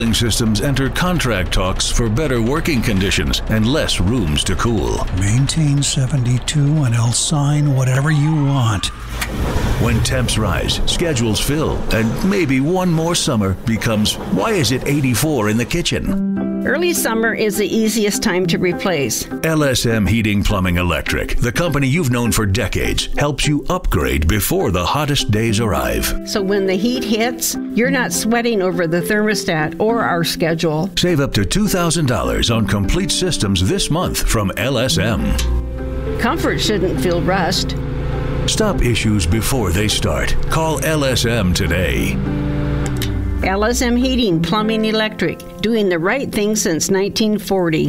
Systems enter contract talks for better working conditions and less rooms to cool. Maintain 72 and I'll sign whatever you want. When temps rise, schedules fill, and maybe one more summer becomes, why is it 84 in the kitchen? Early summer is the easiest time to replace. LSM Heating, Plumbing, Electric, the company you've known for decades, helps you upgrade before the hottest days arrive. So when the heat hits, you're not sweating over the thermostat or our schedule. Save up to $2,000 on complete systems this month from LSM. Comfort shouldn't feel rushed. Stop issues before they start. Call LSM today. LSM Heating, Plumbing, Electric, doing the right thing since 1940.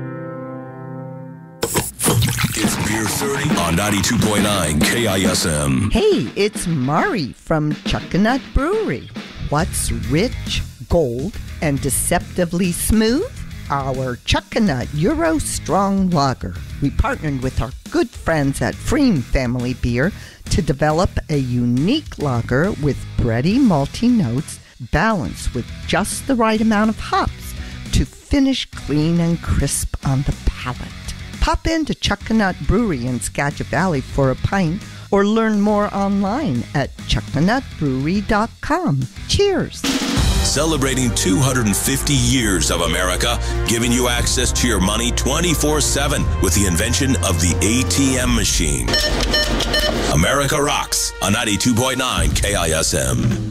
It's Beer 30 on 92.9 KISM. Hey, it's Mari from Chuckanut Brewery. What's rich, gold, and deceptively smooth? Our Chuckanut Euro Strong Lager. We partnered with our good friends at Freem Family Beer to develop a unique lager with bready, malty notes balanced with just the right amount of hops to finish clean and crisp on the palate. Pop into Chuckanut Brewery in Skagit Valley for a pint or learn more online at chuckanutbrewery.com. Cheers! Celebrating 250 years of America, giving you access to your money 24/7 with the invention of the ATM machine. America rocks on 92.9 KISM.